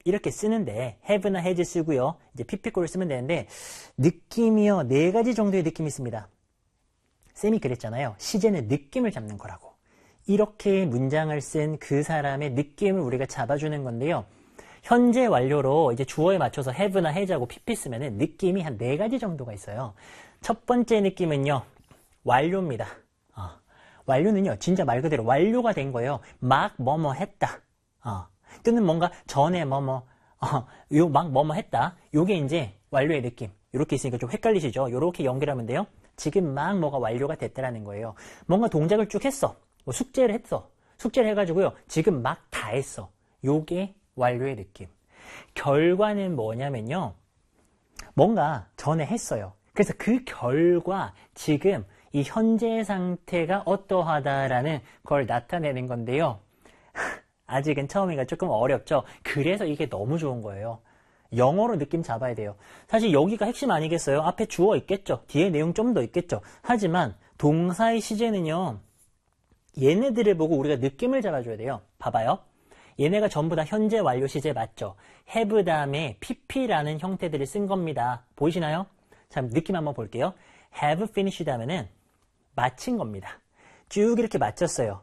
이렇게 쓰는데 have나 has 쓰고요. 이제 pp꼴을 쓰면 되는데 느낌이요. 4가지 정도의 느낌이 있습니다. 쌤이 그랬잖아요. 시제는 느낌을 잡는 거라고. 이렇게 문장을 쓴 그 사람의 느낌을 우리가 잡아주는 건데요. 현재 완료로 이제 주어에 맞춰서 have나 has하고 pp 쓰면은 느낌이 한 4가지 정도가 있어요. 첫 번째 느낌은요. 완료입니다. 완료는요. 진짜 말 그대로 완료가 된 거예요. 막 뭐뭐 했다. 또는 뭔가 전에 막 뭐뭐 했다. 요게 이제 완료의 느낌. 이렇게 있으니까 좀 헷갈리시죠? 이렇게 연결하면 돼요. 지금 막 뭐가 완료가 됐다라는 거예요. 뭔가 동작을 쭉 했어. 뭐 숙제를 했어. 숙제를 해가지고요. 지금 막 다 했어. 요게 완료의 느낌. 결과는 뭐냐면요. 뭔가 전에 했어요. 그래서 그 결과 지금 이 현재 상태가 어떠하다라는 걸 나타내는 건데요. 아직은 처음이니까 조금 어렵죠. 그래서 이게 너무 좋은 거예요. 영어로 느낌 잡아야 돼요. 사실 여기가 핵심 아니겠어요? 앞에 주어 있겠죠. 뒤에 내용 좀 더 있겠죠. 하지만 동사의 시제는요. 얘네들을 보고 우리가 느낌을 잡아줘야 돼요. 봐봐요. 얘네가 전부 다 현재 완료 시제 맞죠? have 다음에 pp라는 형태들을 쓴 겁니다. 보이시나요? 자, 느낌 한번 볼게요. have finished 하면은 마친 겁니다. 쭉 이렇게 마쳤어요.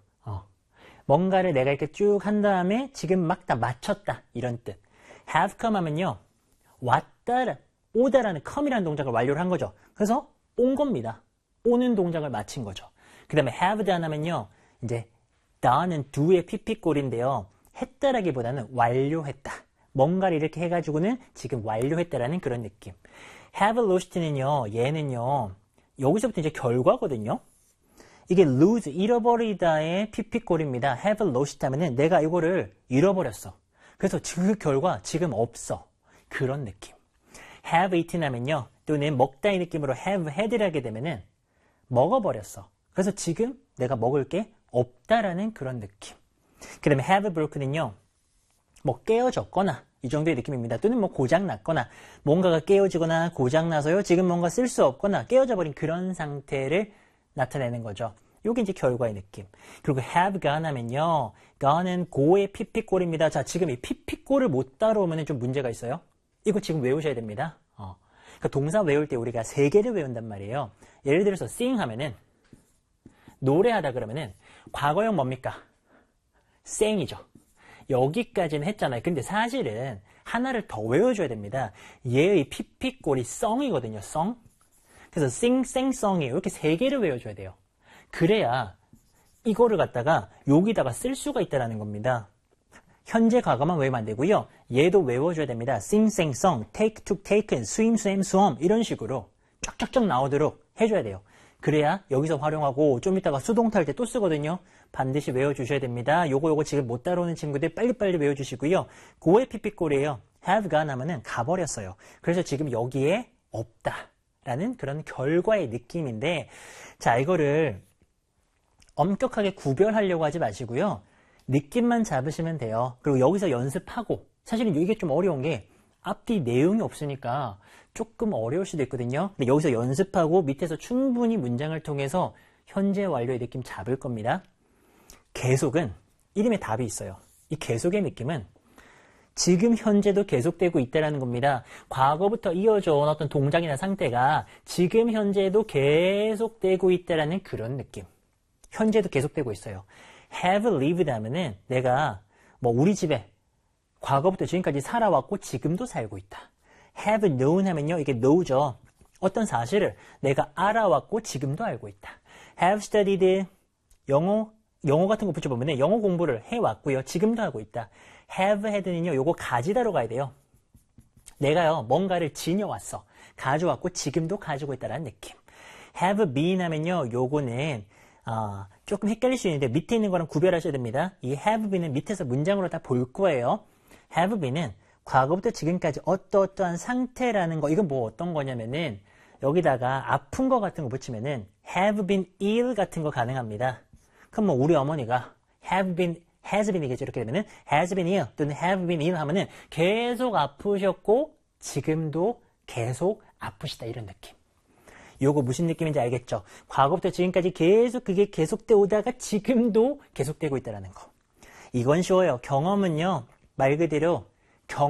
뭔가를 내가 이렇게 쭉 한 다음에 지금 막 다 마쳤다. 이런 뜻. have come 하면요. 왔다, 오다라는 come이라는 동작을 완료를 한 거죠. 그래서 온 겁니다. 오는 동작을 마친 거죠. 그 다음에 have done 하면요. 이제 done은 do의 pp꼴인데요. 했다라기보다는 완료했다. 뭔가를 이렇게 해가지고는 지금 완료했다라는 그런 느낌. have lost는요. 얘는요. 여기서부터 이제 결과거든요. 이게 lose, 잃어버리다의 pp꼴입니다. have lost 하면은 내가 이거를 잃어버렸어. 그래서 그 결과 지금 없어. 그런 느낌. have eaten 하면요. 또는 먹다의 느낌으로 have had를 하게 되면은 먹어버렸어. 그래서 지금 내가 먹을 게 없다라는 그런 느낌. 그 다음에 have broken은요. 뭐 깨어졌거나 이 정도의 느낌입니다. 또는 뭐 고장났거나 뭔가가 깨어지거나 고장나서요. 지금 뭔가 쓸 수 없거나 깨어져 버린 그런 상태를 나타내는 거죠. 요게 이제 결과의 느낌. 그리고 have gone 하면요. gone은 go의 pp꼴입니다. 자, 지금 이 pp꼴을 못 따라오면 좀 문제가 있어요. 이거 지금 외우셔야 됩니다. 그러니까 동사 외울 때 우리가 3개를 외운단 말이에요. 예를 들어서 sing 하면은 노래하다 그러면은 과거형 뭡니까? sing이죠. 여기까지는 했잖아요. 근데 사실은 하나를 더 외워줘야 됩니다. 얘의 pp꼴이 song이거든요. song. 그래서 sing, sang, song이 이렇게 3개를 외워줘야 돼요. 그래야 이거를 갖다가 여기다가 쓸 수가 있다는 겁니다. 현재 과거만 외우면 안 되고요. 얘도 외워줘야 됩니다. sing, sang, song, take, took, taken, swim, swam, swum 이런 식으로 쫙쫙쫙 나오도록 해줘야 돼요. 그래야 여기서 활용하고 좀 이따가 수동태 할 때 또 쓰거든요. 반드시 외워주셔야 됩니다. 요거 지금 못 따라오는 친구들 빨리빨리 외워주시고요. 고의 pp꼴이에요. have gone 하면은 가버렸어요. 그래서 지금 여기에 없다라는 그런 결과의 느낌인데 자 이거를 엄격하게 구별하려고 하지 마시고요. 느낌만 잡으시면 돼요. 그리고 여기서 연습하고 사실은 이게 좀 어려운 게 앞뒤 내용이 없으니까 조금 어려울 수도 있거든요. 근데 여기서 연습하고 밑에서 충분히 문장을 통해서 현재 완료의 느낌 잡을 겁니다. 계속은 이름에 답이 있어요. 이 계속의 느낌은 지금 현재도 계속되고 있다는 겁니다. 과거부터 이어져 온 어떤 동작이나 상태가 지금 현재도 계속되고 있다는 그런 느낌. 현재도 계속되고 있어요. have lived 하면은 내가 뭐 우리 집에 과거부터 지금까지 살아왔고 지금도 살고 있다. have known 하면요. 이게 know죠. 어떤 사실을 내가 알아왔고 지금도 알고 있다. have studied 영어 같은 거 붙여보면 영어 공부를 해왔고요. 지금도 하고 있다. have had는요. 요거 가지다로 가야 돼요. 내가요. 뭔가를 지녀왔어. 가져왔고 지금도 가지고 있다는 느낌. have been 하면요. 요거는 조금 헷갈릴 수 있는데 밑에 있는 거랑 구별하셔야 됩니다. 이 have been은 밑에서 문장으로 다 볼 거예요. have been은 과거부터 지금까지 어떠한 상태라는 거. 이건 뭐 어떤 거냐면은 여기다가 아픈 거 같은 거 붙이면은 have been ill 같은 거 가능합니다. 그럼 뭐 우리 어머니가 have been, has been이겠죠. 이렇게 되면은 has been ill 또는 have been ill 하면은 계속 아프셨고 지금도 계속 아프시다 이런 느낌. 요거 무슨 느낌인지 알겠죠? 과거부터 지금까지 계속 그게 계속돼 오다가 지금도 계속되고 있다는 거. 이건 쉬워요. 경험은요. 말 그대로